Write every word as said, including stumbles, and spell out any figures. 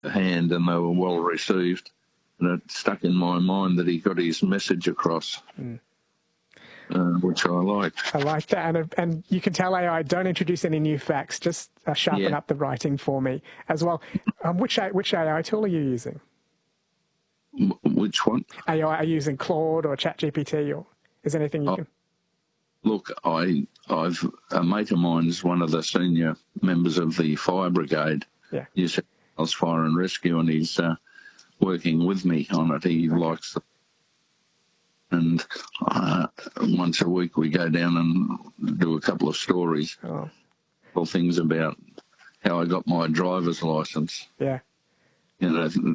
hand, and they were well received. And it stuck in my mind that he got his message across, mm. uh, which I liked. I like that. And, and you can tell A I, don't introduce any new facts, just uh, sharpen yeah. up the writing for me as well. Um, which, which A I tool are you using? M- which one? A I, are you using Claude or ChatGPT, or is there anything you oh, can... Look, I, I've a mate of mine is one of the senior members of the fire brigade, yeah. New South Wales Fire and Rescue, and he's... Uh, working with me on it. He okay. likes the, and uh, once a week we go down and do a couple of stories, oh. or things about how I got my driver's license. Yeah, you know.